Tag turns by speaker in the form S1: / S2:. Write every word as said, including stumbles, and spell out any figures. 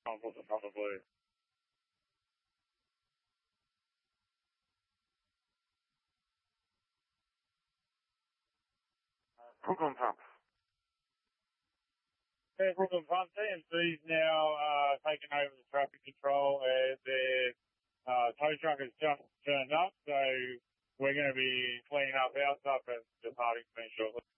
S1: on Brooklyn probably.
S2: Brooklyn Pump.
S1: Yeah, Brooklyn Pump. T M C's now uh, taken over the traffic control as their uh, tow truck has just turned up, so we're going to be cleaning up our stuff and departing soon shortly.